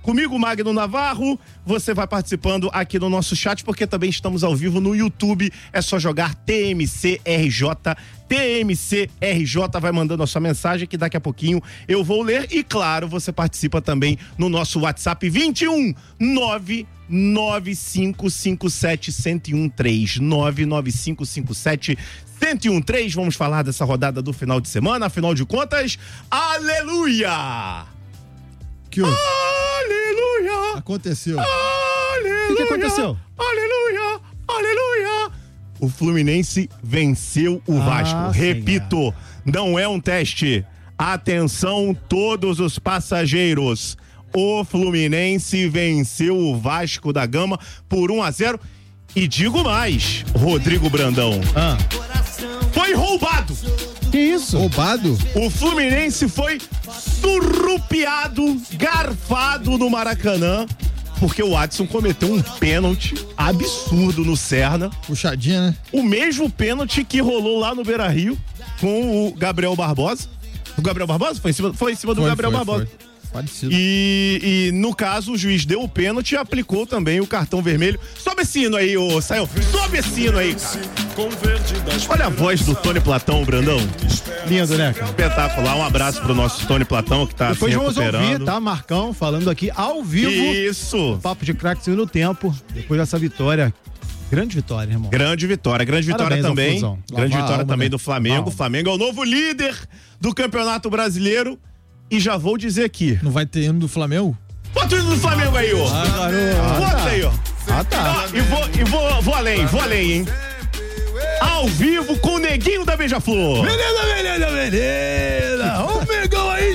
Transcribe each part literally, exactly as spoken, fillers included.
Comigo, Magno Navarro, você vai participando aqui no nosso chat, porque também estamos ao vivo no YouTube. É só jogar T M C R J. T M C R J, vai mandando a sua mensagem que daqui a pouquinho eu vou ler. E claro, você participa também no nosso WhatsApp vinte e um nove nove cinco cinco sete um zero um três nove nove cinco cinco sete um zero um três. Vamos falar dessa rodada do final de semana. Afinal de contas, aleluia! Que houve? Aleluia! Aconteceu. Aleluia! O que, que aconteceu? Aleluia! Aleluia! O Fluminense venceu o Ah, Vasco. sim, Repito, é. não é um teste. Atenção, todos os passageiros. O Fluminense venceu o Vasco da Gama por um a zero. E digo mais, Rodrigo Brandão. Ah. Foi roubado. Que isso? Roubado? O Fluminense foi surrupiado, garfado no Maracanã, porque o Adson cometeu um pênalti absurdo no Serna. Puxadinha, né? O mesmo pênalti que rolou lá no Beira-Rio com o Gabriel Barbosa. O Gabriel Barbosa? Foi em cima, foi em cima do Foi, Gabriel foi, Barbosa. foi. Parecido. E, e no caso, o juiz deu o pênalti e aplicou também o cartão vermelho. Sobe esse hino aí, ô Sayão. Sobe esse hino aí, cara. Olha a voz do Tony Platão, Brandão. Lindo, né, cara? Espetacular. Um abraço pro nosso Tony Platão, que tá Depois se vamos recuperando. ouvir, tá? Marcão falando aqui ao vivo. Isso. Papo de craque segundo tempo. Depois dessa vitória. Grande vitória, irmão. Grande vitória. Grande vitória Parabéns ao também. Flusão. Grande Lavar vitória a alma, também né? do Flamengo. O Flamengo é o novo líder do Campeonato Brasileiro. E já vou dizer aqui. Não vai ter hino do Flamengo? Bota o hino do Flamengo aí, ó. Ah, garoto. Bota aí, ó. Ah, tá. E vou, e vou, vou além, vou além, hein. Ao vivo com o Neguinho da Beija-Flor. Beleza, beleza, beleza. Ô, Mengão aí,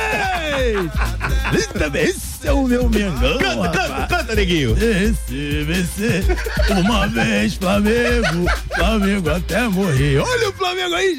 gente. Eita, esse é o meu Mengão. Canta, canta, canta, Neguinho. Esse, vencer uma vez, Flamengo. Flamengo até morrer. Olha o Flamengo aí,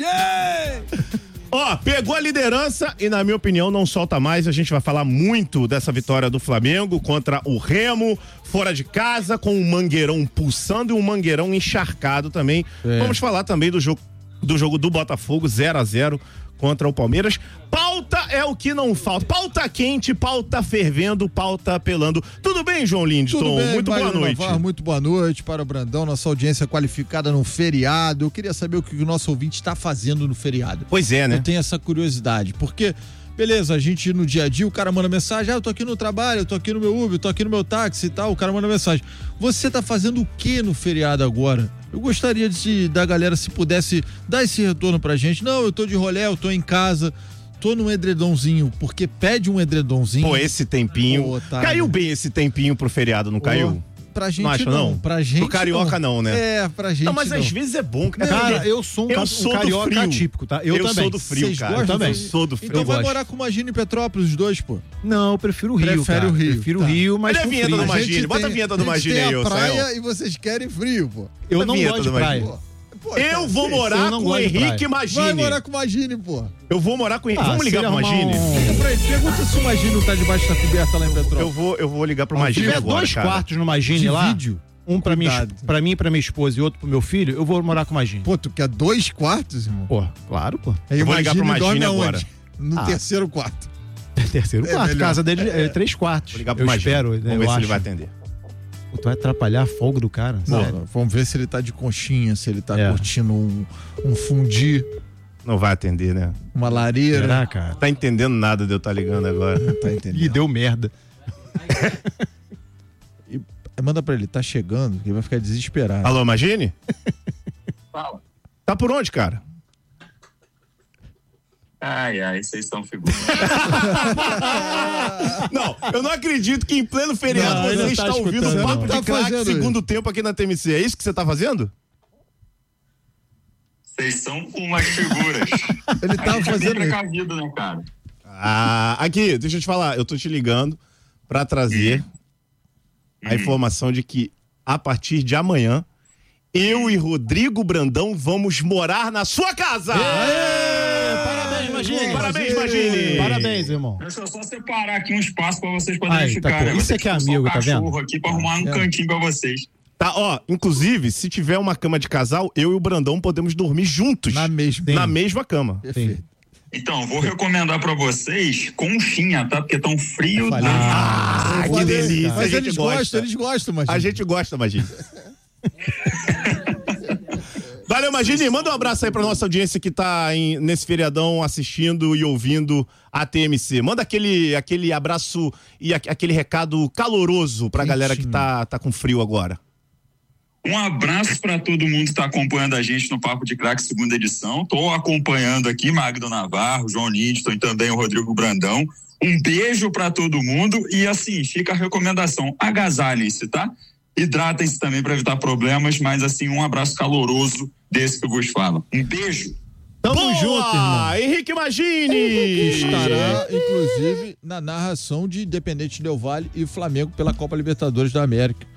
gente. Ó, pegou a liderança e, na minha opinião, não solta mais. A gente vai falar muito dessa vitória do Flamengo contra o Remo, fora de casa, com um Mangueirão pulsando e um Mangueirão encharcado também. É. Vamos falar também do jogo do, jogo do Botafogo, zero a zero contra o Palmeiras. Pauta é o que não falta. Pauta quente, pauta fervendo, pauta pelando. Tudo bem, João Lindson? Tudo bem, muito boa Magno noite. Navarro, muito boa noite para o Brandão, nossa audiência qualificada no feriado. Eu queria saber o que o nosso ouvinte está fazendo no feriado. Pois é, né? Eu tenho essa curiosidade, porque, beleza, a gente no dia a dia, o cara manda mensagem, ah, eu tô aqui no trabalho, eu tô aqui no meu Uber, eu tô aqui no meu táxi e tal, o cara manda mensagem. Você tá fazendo o que no feriado agora? Eu gostaria de, da galera, se pudesse dar esse retorno pra gente. Não, eu tô de rolê, eu tô em casa, tô num edredomzinho, porque pede um edredomzinho. Pô, esse tempinho. Pô, tá, caiu né? bem esse tempinho pro feriado, não caiu? Pra gente Não acha, não. não? Pra gente Pro carioca não, né? É, pra gente Não, mas não. às vezes é bom. Cara, eu sou um, eu ca- um sou do carioca frio. atípico, tá? Eu, Eu também. sou do frio, Vocês cara. gostam? Eu também. Eu sou do frio. Então Eu vai gosto. morar com o Magino em Petrópolis, os dois, pô. Não, eu prefiro o Rio, Prefere cara. o Rio, Prefiro tá. o Rio, mas Olha a com vinheta frio. do A gente Magine, bota a tem- vinheta do a gente Magine tem aí, a ô, praia Sayão. e vocês querem frio, pô. Eu Bota a não vinheta gosto de do praia. Magine. Pô, Eu cara, vou você- morar eu não com o gosto de Henrique praia. Magine. Vai morar com o Magine, pô. Eu vou morar com o Henrique. Ah, Vamos ligar se pro ele arrumar Magine? um- Liga pra ele, pergunta se o Magino tá debaixo da coberta lá em Petrópolis. Eu vou, eu vou ligar pro Se Magine tiver agora, dois cara. quartos no Magine De lá, vídeo? um pra, minha, Cuidado. pra mim e pra minha esposa e outro pro meu filho, eu vou morar com o Magine. Pô, tu quer dois quartos, irmão? Pô, claro, pô. Aí Eu o vou ligar pro Magine Magine dorme agora. aonde? No Ah. terceiro quarto. Terceiro É quarto. melhor. Casa dele é três quartos. Vou ligar pro eu Magine. espero, né, Vamos eu ver se acho. ele vai atender. Pô, tu vai atrapalhar a folga do cara. Não, sério. não, vamos ver se ele tá de conchinha, se ele tá É. curtindo um, um fundi, Não vai atender, né? uma lareira. Será, cara? Tá entendendo nada de eu estar ligando agora. Não tá entendendo. Ih, deu merda. E manda pra ele, tá chegando, que ele vai ficar desesperado. Alô, Magine? Fala. Tá por onde, cara? Ai, ai, vocês são figuras. Não, eu não acredito que em pleno feriado Não, ele você não está tá ouvindo escutando, o papo não. de Tá craque fazendo segundo tempo aqui na T M C. É isso que você tá fazendo? Vocês são umas figuras. Ele A tava gente é bem fazendo isso. precavido, né, cara? Ah, aqui, deixa eu te falar. Eu tô te ligando pra trazer a informação de que a partir de amanhã eu e Rodrigo Brandão vamos morar na sua casa! Parabéns, Magine. Parabéns, Magine. Parabéns, irmão. Deixa eu só separar aqui um espaço pra vocês poderem Aí, tá, ficar. pô, né? Vou isso ter é que é expulsar amigo, o tá vendo? cachorro aqui pra arrumar um É. cantinho pra vocês. Tá, ó, inclusive, se tiver uma cama de casal, eu e o Brandão podemos dormir juntos. Na mesma. Na mesma cama. Perfeito. Então, vou recomendar pra vocês conchinha, tá? Porque tão frio. Falei. Ah, Ah, que Falei, delícia. Mas a gente eles gosta. gostam, eles gostam, mas A gente gosta, Magini. Valeu, Magini. Manda um abraço aí pra nossa audiência que tá em, nesse feriadão assistindo e ouvindo a T M C. Manda aquele, aquele abraço e a, aquele recado caloroso pra galera que tá, tá com frio agora. Um abraço para todo mundo que está acompanhando a gente no Papo de Craque segunda edição. Estou acompanhando aqui Magno Navarro, João Linston e também o Rodrigo Brandão. Um beijo para todo mundo e assim, fica a recomendação, agasalhem-se, tá? Hidratem-se também para evitar problemas, mas assim, um abraço caloroso desse que eu vos falo. Um beijo. Tamo Boa! junto, irmão. Henrique Magini. estará, inclusive, na narração de Independente Del Valle e Flamengo pela Copa Libertadores da América.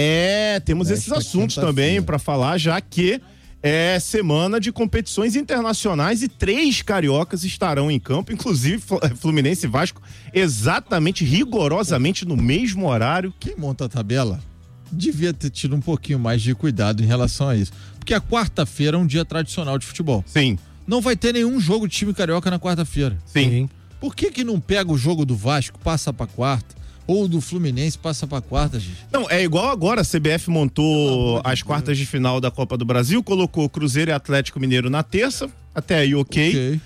É, temos Nesta esses assuntos quinta-feira. também pra falar, já que é semana de competições internacionais e três cariocas estarão em campo, inclusive Fluminense e Vasco, exatamente, rigorosamente no mesmo horário. Quem monta a tabela devia ter tido um pouquinho mais de cuidado em relação a isso. Porque a quarta-feira é um dia tradicional de futebol. Sim, Não vai ter nenhum jogo de time carioca na quarta-feira. sim. Por que que não pega o jogo do Vasco, passa pra quarta? Ou do Fluminense, passa pra quarta, gente? Não, é igual agora, a C B F montou as quartas de final da Copa do Brasil, colocou Cruzeiro e Atlético Mineiro na terça, até aí ok. Ok.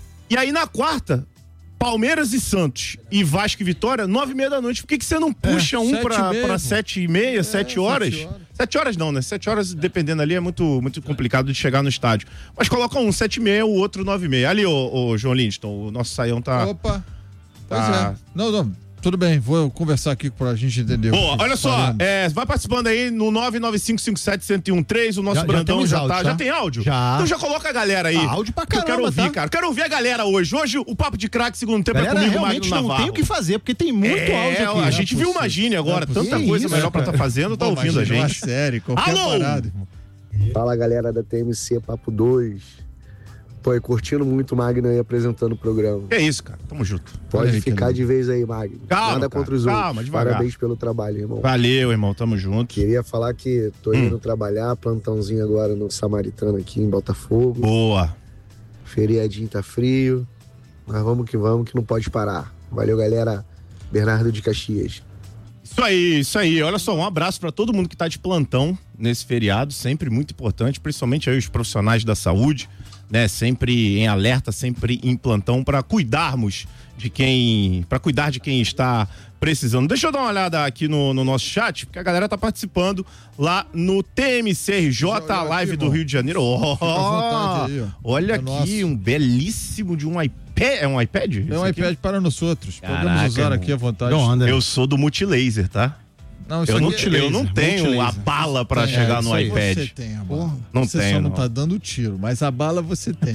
E aí na quarta, Palmeiras e Santos e Vasco e Vitória, nove e meia da noite. Por que que você não puxa É, um sete pra, e meia, pra pô. sete e meia, sete horas? sete horas. Sete horas não, né? Sete horas, dependendo ali, é muito, muito complicado de chegar no estádio. Mas coloca um sete e meia, o outro nove e meia. Ali, ô, ô João Linston, o nosso saião tá... Opa. Pois Tá. é. Não, não. Tudo bem, vou conversar aqui pra gente entender. Boa, o que olha só, faremos. é, vai participando aí no nove nove cinco cinco sete um zero um três, o nosso Já- já Brandão temos já, áudio, tá. tá? Já tem áudio? Já. Então já coloca a galera aí. Ah, áudio pra que eu quero caramba, ouvir, tá? cara. Quero ouvir a galera hoje. Hoje o Papo de Craque segundo tempo Galera, é comigo, realmente Magno não Navarro. tem o que fazer, porque tem muito é, áudio aqui. a gente Não é viu o possível. Magini agora, Não é tanta possível. coisa Isso, melhor pra cara. tá fazendo, tá Pô, ouvindo a imagina uma gente. série, qualquer Alô? parada, irmão. Fala galera da T M C Papo dois. Pô, e curtindo muito o Magno aí apresentando o programa. Que é isso, cara. Tamo junto. Pode Olha aí, ficar que de vez aí, Magno. Calma, Nada cara, contra os calma, outros. devagar. Parabéns pelo trabalho, irmão. Valeu, irmão. Tamo junto. Queria falar que tô indo trabalhar, plantãozinho agora no Samaritano aqui em Botafogo. Boa. Feriadinho tá frio, mas vamos que vamos que não pode parar. Valeu, galera. Bernardo de Caxias. Isso aí, isso aí. Olha só, um abraço pra todo mundo que tá de plantão nesse feriado, sempre muito importante, principalmente aí os profissionais da saúde, né? Sempre em alerta, sempre em plantão para cuidarmos de quem, para cuidar de quem está precisando. Deixa eu dar uma olhada aqui no, no nosso chat, porque a galera tá participando lá no T M C R J, a live aqui, do irmão. Rio de Janeiro. Oh, Fica à vontade aí, ó. olha É aqui, nosso. um belíssimo de um iPad. É um iPad? É Esse um aqui? iPad para nós outros. Caraca, Podemos usar irmão. aqui à vontade. Não anda. Eu sou do multilaser, tá? Não, isso Eu não, aqui é- eu não tenho a multilaser. bala pra É, chegar isso no aí iPad. Você tem a bala. Não você tenho, só não não. tá dando tiro, mas a bala você tem.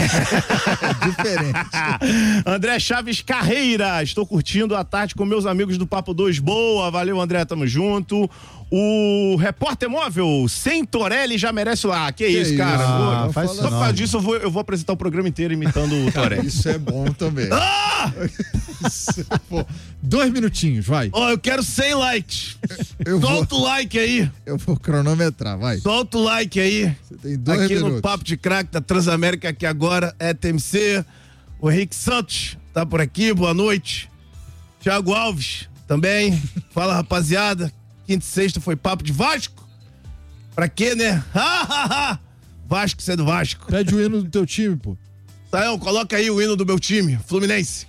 É diferente. André Chaves Carreira, estou curtindo a tarde com meus amigos do Papo dois. Boa, valeu André, tamo junto. O repórter móvel, sem Torelli, já merece lá. Que, isso, isso? cara? Ah, Vou- faz Só isso por causa não. disso eu vou, eu vou apresentar o programa inteiro imitando o Cara, Torelli. isso é bom também. Ah! Isso, pô, dois minutinhos, vai. Ó, eu quero cem likes. Eu vou, Solta o like aí. eu vou cronometrar, vai. Solta o like aí. Você tem dois Aqui minutos. no Papo de Craque da Transamérica, que agora é T M C. O Henrique Santos tá por aqui, boa noite. Thiago Alves também. Fala, rapaziada. Quinta e sexta foi Papo de Vasco. Pra quê, né? Vasco, você é do Vasco. Pede o hino do teu time, pô. Saião, coloca aí o hino do meu time, Fluminense.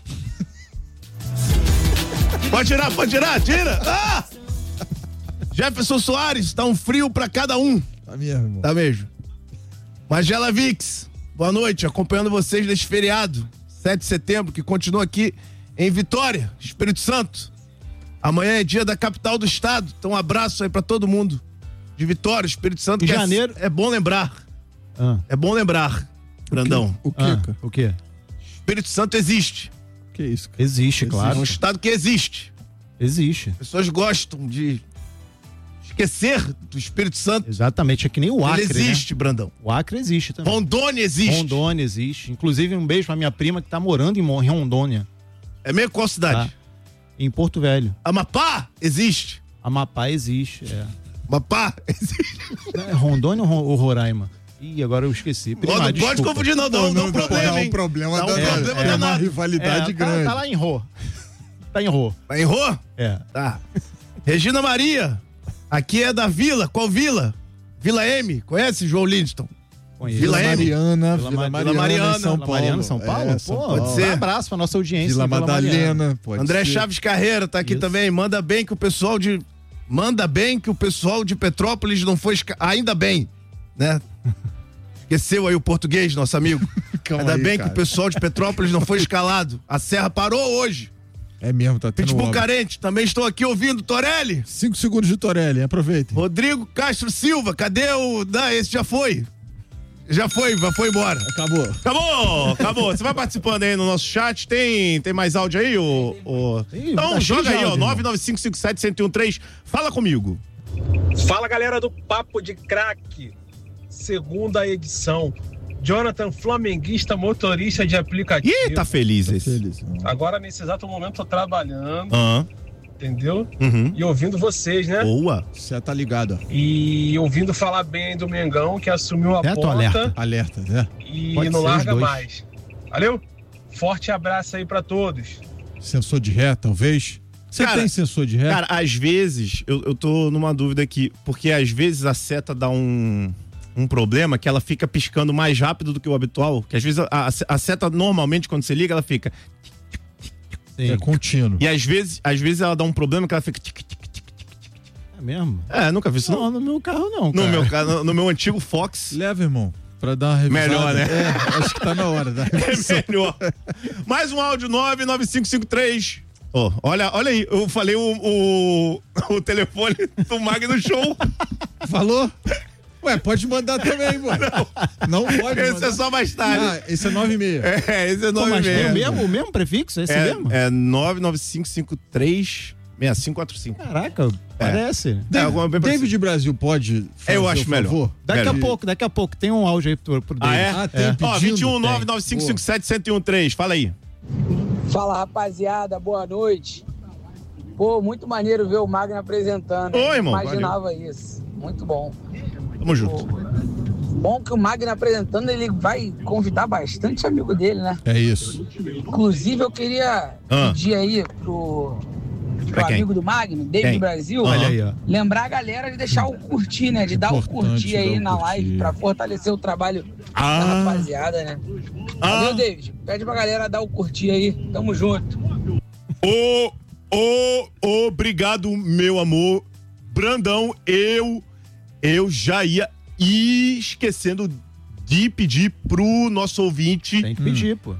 Pode tirar, pode tirar, tira. Ah! Jefferson Soares, tá um frio pra cada um. Tá mesmo, irmão. Tá mesmo. Magela Vix, boa noite, acompanhando vocês neste feriado, sete de setembro, que continua aqui em Vitória, Espírito Santo. Amanhã é dia da capital do estado, então um abraço aí pra todo mundo de Vitória, Espírito Santo. Em que é- janeiro- É, bom lembrar, Ah, é bom lembrar, Brandão, O que, ah, cara? o quê? Espírito Santo existe, Que isso, cara? Existe, é claro. um estado que existe. Existe. Pessoas gostam de esquecer do Espírito Santo. Exatamente, é que nem o Acre, Ele existe, Brandão. né? O Acre existe também. Rondônia existe. Rondônia existe. Inclusive, um beijo pra minha prima que tá morando em Mon- em Rondônia, É meio qual cidade? Tá. em Porto Velho. Amapá existe. Amapá existe, é. Amapá existe. É Rondônia ou Ro- ou Roraima? Ih, agora eu esqueci. Prima, Ó, não desculpa. pode confundir, não. Dá, um- dá um Dá problema, um hein? problema Dá um danado. problema É uma danado. rivalidade É, tá, grande. tá lá em Rô. Tá em Rô. Tá em Rô? É. Tá. Regina Maria, aqui é da Vila. Qual Vila? Vila M. Conhece, João Linston? Conheço. Vila Vila M. Mariana, Vila Vila Ma- Mariana, Mariana, São Vila Paulo. Mariana, São Paulo? É, São Pô, Paulo. pode ser. Um abraço pra nossa audiência. Vila em Mariana. Madalena, pode André ser. Chaves Carreira tá aqui Isso. também. Manda bem que o pessoal de... Manda bem que o pessoal de Petrópolis não foi... Esca... Ainda bem, né? Esqueceu aí o português, nosso amigo. Calma Ainda aí, bem cara. que o pessoal de Petrópolis não foi escalado. A serra parou hoje. É mesmo, tá tendo Pitbull obra. Carente, também estou aqui ouvindo. Torelli, Cinco segundos de Torelli, aproveita. Rodrigo Castro Silva, cadê o... Não, esse já foi. Já foi, já foi embora. Acabou. Acabou, acabou. Você vai participando aí no nosso chat. Tem, tem mais áudio aí? O, o... Tem, Então tá cheio joga de aí, ó. áudio, nove nove cinco cinco sete um zero um três. Fala comigo. Fala galera do Papo de Crack, segunda edição. Jonathan, flamenguista, motorista de aplicativo. Ih, tá feliz esse. Feliz. Agora, nesse exato momento, tô trabalhando, Aham. entendeu? Uhum. E ouvindo vocês, né? Boa. Você tá ligado, ó. E ouvindo falar bem do Mengão, que assumiu a Certo, ponta alerta. Alerta, né? e Pode não ser os larga dois. mais. Valeu? Forte abraço aí pra todos. Sensor de ré, talvez. Você Cara, tem sensor de ré? Cara, às vezes, eu, eu tô numa dúvida aqui, porque às vezes a seta dá um, um problema que ela fica piscando mais rápido do que o habitual, que às vezes a, a, a seta normalmente quando você liga ela fica, é contínuo. e às vezes, às vezes ela dá um problema que ela fica tic, tic, tic, tic. É mesmo? É, nunca vi isso não. Não, no meu carro não, No cara. meu, ca- no, no meu antigo Fox. Leva, irmão, pra dar uma revisada. Melhor, né? É, acho que tá na hora da revisão. É melhor. Mais um áudio nove nove cinco cinco três. Ó, olha, olha aí, eu falei o, o, o telefone do Magno Show. Falou? Ué, pode mandar também, mano. Não, pode Esse mandar. é só mais tarde. Ah, esse é nove e meia. É, esse é Pô, nove mas tem o mesmo. mesmo, o mesmo prefixo? É esse mesmo? É, é nove nove cinco cinco três seis cinco quatro cinco. Caraca, parece. É, alguma bem parecida. David Brasil pode fazer Eu acho o melhor. favor? Daqui Velho. a pouco, daqui a pouco. Tem um áudio aí pro, pro Ah, David. é? Ah, tem É. pedindo? Ó, vinte e um nove Tem. nove cinco cinco sete um zero um três. Fala aí. Fala rapaziada, boa noite. Pô, muito maneiro ver o Magno apresentando. Oi, irmão, Imaginava isso. Muito bom. Tamo junto. Bom que o Magno apresentando, ele vai convidar bastante amigo dele, né? É isso. Inclusive, eu queria Ah. pedir aí pro, pro Pra quem? amigo do Magno, David Quem? Brasil, Olha aí, ó. lembrar a galera de deixar o curtir, né? De dar o Importante curtir aí dar o na curtir. live pra fortalecer o trabalho Ah. da rapaziada, né? Ah. Valeu, David. Pede pra galera dar o curtir aí. Tamo junto. Ô, ô, obrigado, meu amor. Brandão, eu, eu já ia esquecendo de pedir pro nosso ouvinte Tem que pedir, pô.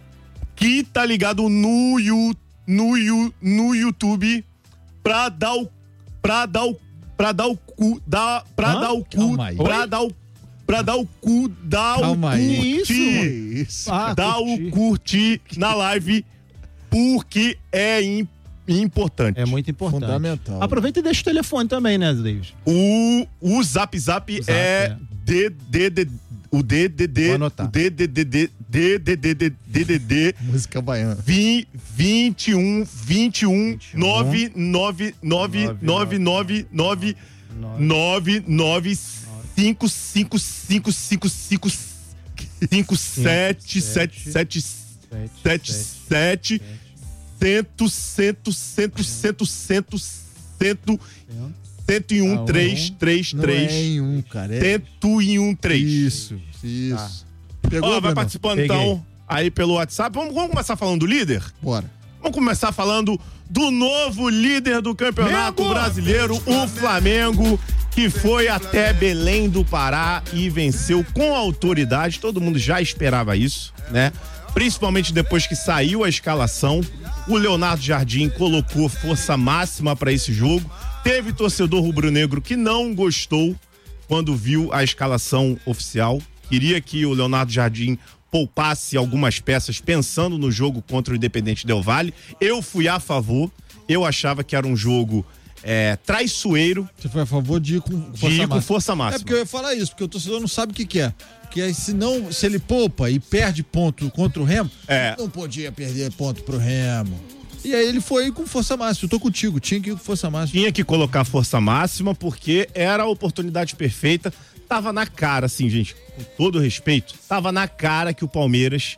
que tá ligado no, you, no, you, no YouTube pra dar o pra dar o pra dar o cu dar pra Hã? dar o cu Calma aí. pra Oi? dar o pra dar o cu dar Calma o aí. curtir Isso. Ah, dá curtir. o curtir na live porque é im- importante. É muito importante. Fundamental. Aproveita e deixa o telefone também, né, David? O, o Zap Zap, O Zap, é, é. D D D o D D D Vou anotar. o D D D D D D D D D D D Música baiana. vinte e um vinte e um nove nove nove nove nove nove nove nove cinco cinco cinco cinco cinco cinco sete sete sete sete sete cento cento cento cento cento cento cento e um três três Não é três em um, cara. É... cento e um três. Isso, isso. Pegou, Ó, vai Brunão? participando Peguei. então aí pelo WhatsApp. Vamos, vamos começar falando do líder? Bora. Vamos começar falando do novo líder do Campeonato Brasileiro, o Flamengo, que foi até Belém do Pará e venceu com autoridade. Todo mundo já esperava isso, né? Principalmente depois que saiu a escalação. O Leonardo Jardim colocou força máxima para esse jogo. Teve torcedor rubro-negro que não gostou quando viu a escalação oficial. Queria que o Leonardo Jardim poupasse algumas peças pensando no jogo contra o Independente Del Valle. Eu fui a favor. Eu achava que era um jogo é, traiçoeiro Você foi a favor de ir com força de ir com máxima. força É máxima. porque eu ia falar isso, porque o torcedor não sabe o que, que é. Porque aí, se, não, se ele poupa e perde ponto contra o Remo, É. não podia perder ponto pro Remo. E aí ele foi com força máxima. Eu tô contigo, tinha que ir com força máxima. Tinha que colocar força máxima porque era a oportunidade perfeita. Tava na cara, assim, gente, com todo respeito, tava na cara que o Palmeiras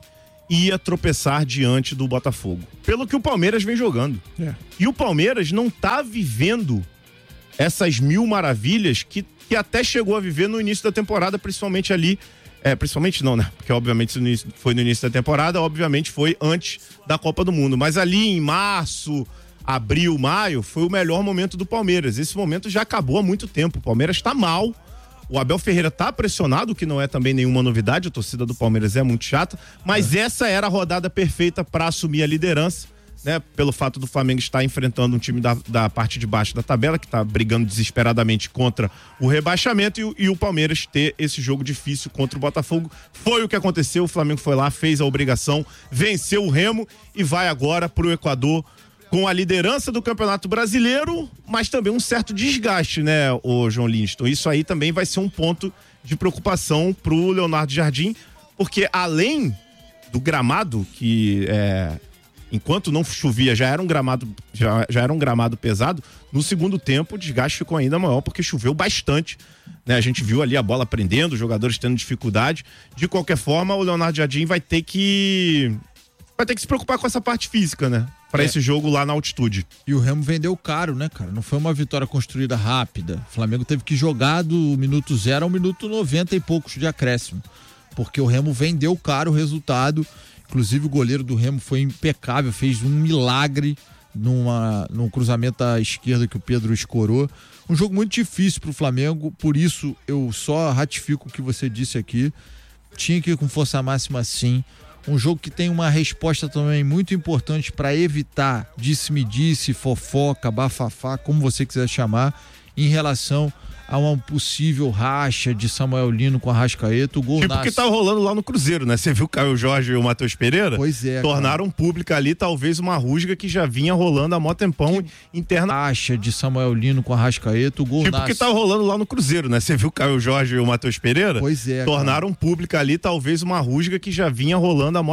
ia tropeçar diante do Botafogo. Pelo que o Palmeiras vem jogando. É. E o Palmeiras não tá vivendo essas mil maravilhas que, que até chegou a viver no início da temporada, principalmente ali. É, principalmente não, né? Porque obviamente foi no início da temporada, obviamente foi antes da Copa do Mundo. Mas ali em março, abril, maio, foi o melhor momento do Palmeiras. Esse momento já acabou há muito tempo. O Palmeiras tá mal. O Abel Ferreira tá pressionado, que não é também nenhuma novidade. A torcida do Palmeiras é muito chata. Mas é. essa era a rodada perfeita para assumir a liderança, né? Pelo fato do Flamengo estar enfrentando um time da, da parte de baixo da tabela, que está brigando desesperadamente contra o rebaixamento, e, e o Palmeiras ter esse jogo difícil contra o Botafogo. Foi o que aconteceu, o Flamengo foi lá, fez a obrigação, venceu o Remo e vai agora para o Equador com a liderança do Campeonato Brasileiro, mas também um certo desgaste, né, o João Linston? Isso aí também vai ser um ponto de preocupação para o Leonardo Jardim, porque além do gramado, que é... enquanto não chovia, já era um gramado, já, já era um gramado pesado, no segundo tempo o desgaste ficou ainda maior, porque choveu bastante, né? A gente viu ali a bola prendendo, os jogadores tendo dificuldade. De qualquer forma, o Leonardo Jardim vai ter que vai ter que se preocupar com essa parte física, né? Para é. esse jogo lá na altitude. E o Remo vendeu caro, né, cara? Não foi uma vitória construída rápida. O Flamengo teve que jogar do minuto zero ao minuto noventa e poucos de acréscimo, porque o Remo vendeu caro o resultado. Inclusive o goleiro do Remo foi impecável, fez um milagre numa, num cruzamento à esquerda que o Pedro escorou. Um jogo muito difícil para o Flamengo, por isso eu só ratifico o que você disse aqui. Tinha que ir com força máxima sim. Um jogo que tem uma resposta também muito importante para evitar disse-me-disse, fofoca, bafafá, como você quiser chamar, em relação a uma possível racha de Samuel Lino com a Arrascaeta. O gol tipo nasce... que tá rolando lá no Cruzeiro, né? Você viu o Caio Jorge e o Matheus Pereira? Pois é. Tornaram cara. pública ali talvez uma rusga que já vinha rolando há mó tempão interna. Racha de Samuel Lino com a Arrascaeta. O gol tipo nasce... que tá rolando lá no Cruzeiro, né? Você viu o Caio Jorge e o Matheus Pereira? Pois é. Tornaram cara. pública ali talvez uma rusga que já vinha rolando há mó